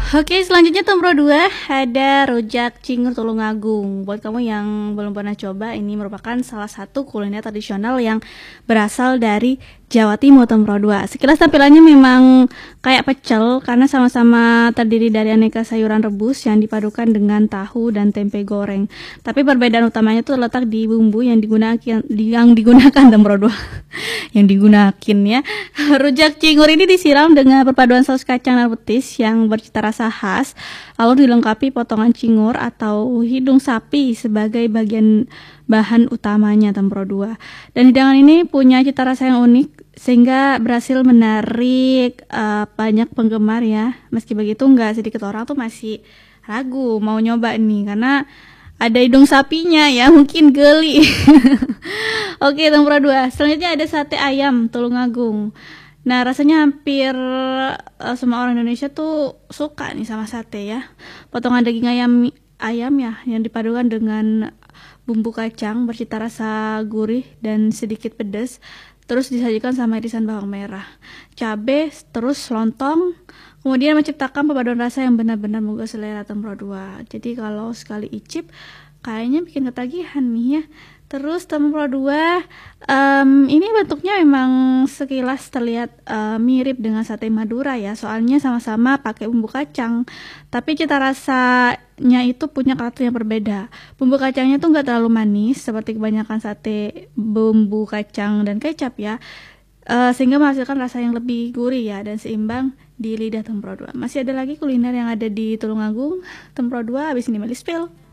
Oke, selanjutnya Tempro 2 ada rujak cingur Tulungagung. Buat kamu yang belum pernah coba, ini merupakan salah satu kuliner tradisional yang berasal dari Jawa Timur. Tempro 2 sekilas tampilannya memang kayak pecel karena sama-sama terdiri dari aneka sayuran rebus yang dipadukan dengan tahu dan tempe goreng. Tapi perbedaan utamanya tuh terletak di bumbu yang digunakan Tempro 2 yang digunakan ya. Rujak cingur ini disiram dengan perpaduan saus kacang dan petis yang bercita rasa khas, lalu dilengkapi potongan cingur atau hidung sapi sebagai bagian bahan utamanya Tempro 2. Dan hidangan ini punya cita rasa yang unik sehingga berhasil menarik banyak penggemar ya. Meski begitu nggak sedikit orang tuh masih ragu mau nyoba nih karena ada hidung sapinya ya, mungkin geli. Oke, Tempro 2. Selanjutnya ada sate ayam Tulungagung. Nah, rasanya hampir semua orang Indonesia tuh suka nih sama sate ya. Potongan daging ayam ya yang dipadukan dengan bumbu kacang bercita rasa gurih dan sedikit pedas. Terus disajikan sama irisan bawang merah, cabai, terus lontong. Kemudian menciptakan perpaduan rasa yang benar-benar menggugah selera Tempro 2. Jadi kalau sekali icip kayaknya bikin ketagihan nih ya. Terus Tempro 2 ini bentuknya memang sekilas terlihat mirip dengan sate Madura ya, soalnya sama-sama pakai bumbu kacang. Tapi cita rasanya itu punya karakter yang berbeda. Bumbu kacangnya tuh nggak terlalu manis seperti kebanyakan sate bumbu kacang dan kecap ya. Sehingga menghasilkan rasa yang lebih gurih ya dan seimbang di lidah Tempro 2. Masih ada lagi kuliner yang ada di Tulungagung. Tempro 2 habis ini Meli spill.